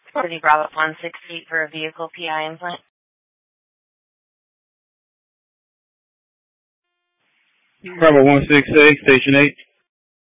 City Bravo 168 for a vehicle PI implant. Bravo 168, Station 8.